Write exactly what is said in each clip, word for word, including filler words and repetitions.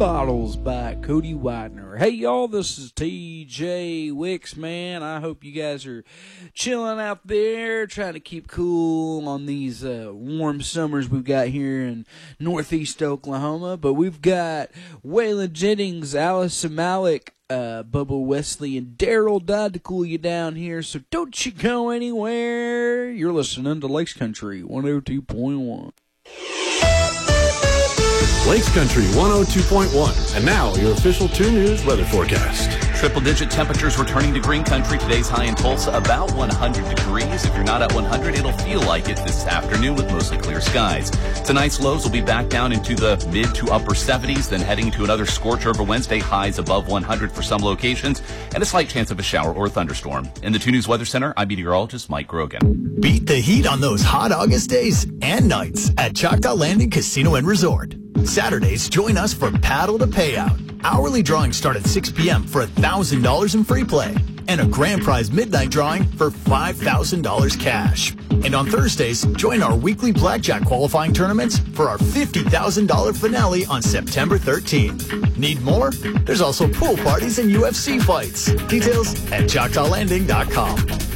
Bottles by Cody Widener. Hey, y'all, this is T J Wicks, man. I hope you guys are chilling out there, trying to keep cool on these uh, warm summers we've got here in northeast Oklahoma. But we've got Waylon Jennings, Allison Malik, uh, Bubba Wesley, and Daryl Dodd to cool you down here. So don't you go anywhere. You're listening to Lakes Country one oh two point one. Lakes Country one oh two point one. And now, your official two News weather forecast. Triple-digit temperatures returning to green country. Today's high in Tulsa, about one hundred degrees. If you're not at one hundred, it'll feel like it this afternoon with mostly clear skies. Tonight's lows will be back down into the mid to upper seventies, then heading to another scorch over Wednesday. Highs above one hundred for some locations, and a slight chance of a shower or thunderstorm. In the two News Weather Center, I'm meteorologist Mike Grogan. Beat the heat on those hot August days and nights at Choctaw Landing Casino and Resort. Saturdays, join us for Paddle to Payout. Hourly drawings start at six p.m. for one thousand dollars in free play and a grand prize midnight drawing for five thousand dollars cash. And on Thursdays, join our weekly blackjack qualifying tournaments for our fifty thousand dollars finale on September thirteenth. Need more? There's also pool parties and U F C fights. Details at choctaw landing dot com.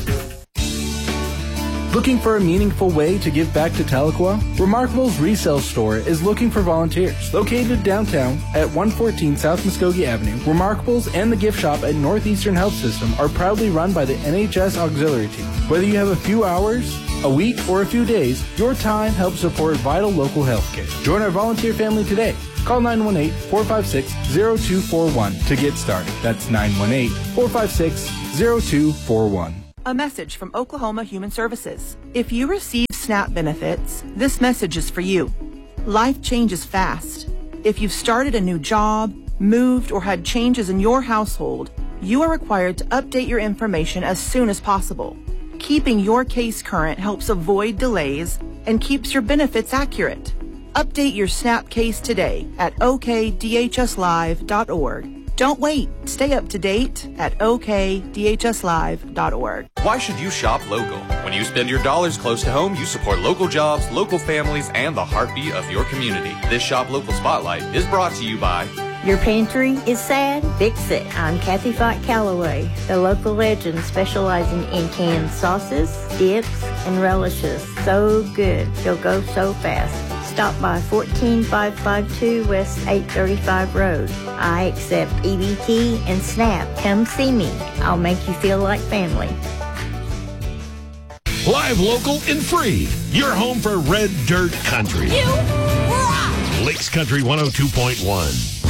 Looking for a meaningful way to give back to Tahlequah? Remarkable's resale store is looking for volunteers. Located downtown at one fourteen South Muskogee Avenue, Remarkables and the gift shop at Northeastern Health System are proudly run by the N H S Auxiliary Team. Whether you have a few hours, a week, or a few days, your time helps support vital local health care. Join our volunteer family today. Call nine one eight, four five six, zero two four one to get started. That's nine one eight, four five six, zero two four one. A message from Oklahoma Human Services. If you receive SNAP benefits, this message is for you. Life changes fast. If you've started a new job, moved, or had changes in your household, you are required to update your information as soon as possible. Keeping your case current helps avoid delays and keeps your benefits accurate. Update your SNAP case today at o k d h s live dot org. Don't wait. Stay up to date at o k d h s live dot org. Why should you shop local? When you spend your dollars close to home, you support local jobs, local families, and the heartbeat of your community. This Shop Local Spotlight is brought to you by... Your pantry is sad? Fix it. I'm Kathy Fight Calloway, the local legend specializing in canned sauces, dips, and relishes. So good. You'll go so fast. Stop by fourteen five fifty-two West eight thirty-five Road. I accept E B T and SNAP. Come see me. I'll make you feel like family. Live, local, and free. Your home for Red Dirt Country. You rock! Lakes Country one oh two point one.